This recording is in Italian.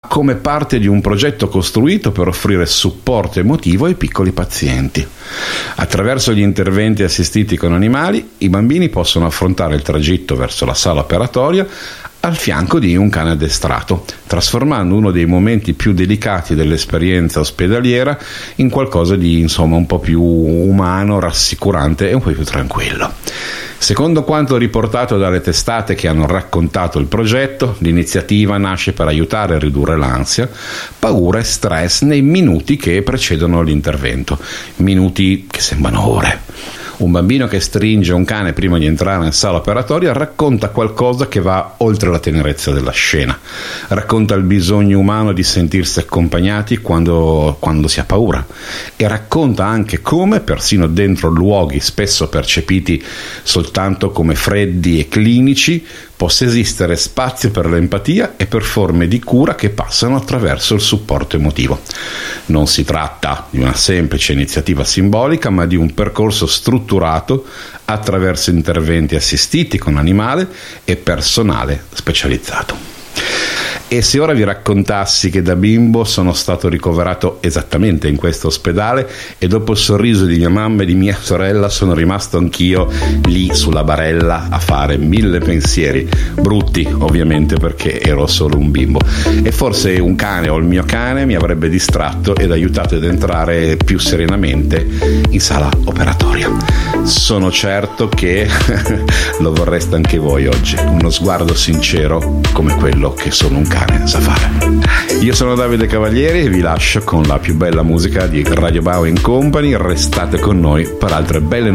come parte di un progetto costruito per offrire supporto emotivo ai piccoli pazienti. Attraverso gli interventi assistiti con animali, i bambini possono affrontare il tragitto verso la sala operatoria al fianco di un cane addestrato, trasformando uno dei momenti più delicati dell'esperienza ospedaliera in qualcosa di un po' più umano, rassicurante e un po' più tranquillo. Secondo quanto riportato dalle testate che hanno raccontato il progetto, l'iniziativa nasce per aiutare a ridurre l'ansia, paura e stress nei minuti che precedono l'intervento, minuti che sembrano ore. Un bambino che stringe un cane prima di entrare in sala operatoria racconta qualcosa che va oltre la tenerezza della scena. Racconta il bisogno umano di sentirsi accompagnati quando si ha paura, e racconta anche come, persino dentro luoghi spesso percepiti soltanto come freddi e clinici, possa esistere spazio per l'empatia e per forme di cura che passano attraverso il supporto emotivo. Non si tratta di una semplice iniziativa simbolica, ma di un percorso strutturato attraverso interventi assistiti con animale e personale specializzato. E se ora vi raccontassi che da bimbo sono stato ricoverato esattamente in questo ospedale e dopo il sorriso di mia mamma e di mia sorella sono rimasto anch'io lì sulla barella a fare 1000 pensieri, brutti ovviamente perché ero solo un bimbo, e forse un cane o il mio cane mi avrebbe distratto ed aiutato ad entrare più serenamente in sala operatoria. Sono certo che lo vorreste anche voi oggi, uno sguardo sincero come quello che solo un cane sa fare. Io sono Davide Cavalieri e vi lascio con la più bella musica di Radio Bau & Company. Restate con noi per altre belle